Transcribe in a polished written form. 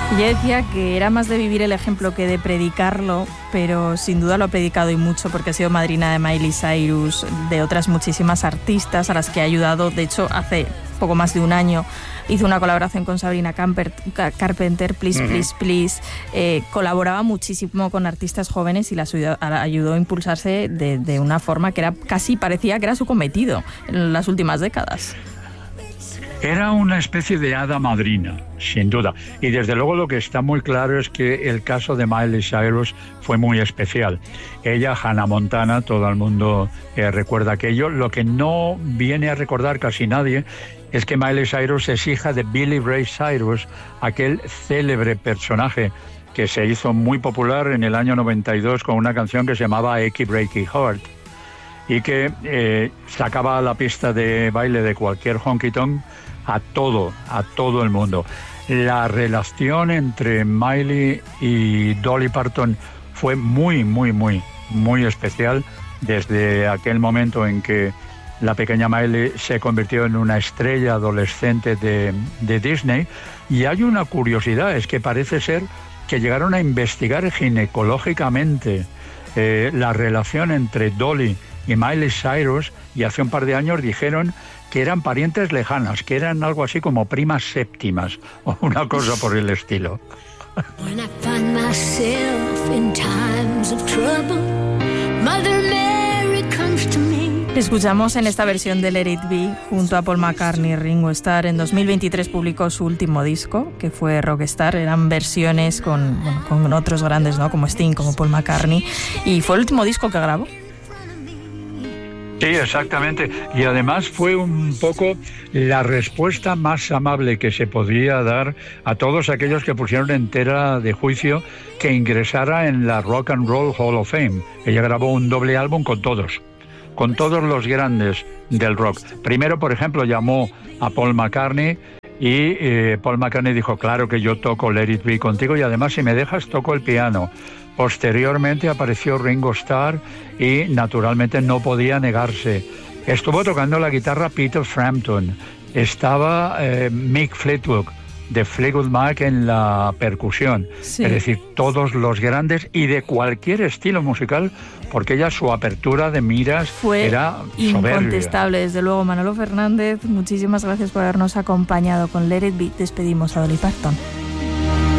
Yo decía que era más de vivir el ejemplo que de predicarlo, pero sin duda lo ha predicado y mucho, porque ha sido madrina de Miley Cyrus, de otras muchísimas artistas a las que ha ayudado. De hecho, hace poco más de un año hizo una colaboración con Sabrina Carpenter, Please, Please, Please. Colaboraba muchísimo con artistas jóvenes y las ayudó a impulsarse de una forma que parecía que era su cometido en las últimas décadas. Era una especie de hada madrina, sin duda. Y desde luego lo que está muy claro es que el caso de Miley Cyrus fue muy especial. Ella, Hannah Montana, todo el mundo recuerda aquello. Lo que no viene a recordar casi nadie es que Miley Cyrus es hija de Billy Ray Cyrus, aquel célebre personaje que se hizo muy popular en el año 92 con una canción que se llamaba Achy Breaky Heart y que sacaba a la pista de baile de cualquier honky tonk a todo el mundo. La relación entre Miley y Dolly Parton fue muy especial desde aquel momento en que la pequeña Miley se convirtió en una estrella adolescente de Disney. Y hay una curiosidad, es que parece ser que llegaron a investigar ginecológicamente la relación entre Dolly y Miley Cyrus, y hace un par de años dijeron que eran parientes lejanas, que eran algo así como primas séptimas o una cosa por el estilo. Escuchamos en esta versión de Let It Be junto a Paul McCartney y Ringo Starr. En 2023 publicó su último disco, que fue Rockstar. Eran versiones con otros grandes, ¿no?, como Sting, como Paul McCartney. Y fue el último disco que grabó. Sí, exactamente. Y además fue un poco la respuesta más amable que se podía dar a todos aquellos que pusieron en tela de juicio que ingresara en la Rock and Roll Hall of Fame. Ella grabó un doble álbum con todos los grandes del rock. Primero, por ejemplo, llamó a Paul McCartney y Paul McCartney dijo, claro que yo toco Let It Be contigo y además, si me dejas, toco el piano. Posteriormente apareció Ringo Starr y naturalmente no podía negarse. Estuvo tocando la guitarra Peter Frampton, estaba Mick Fleetwood de Fleetwood Mac en la percusión, sí. Es decir, todos los grandes y de cualquier estilo musical, porque ella, su apertura de miras era incontestable, desde luego. Manolo Fernández, muchísimas gracias por habernos acompañado con Let It Be. Despedimos a Dolly Parton.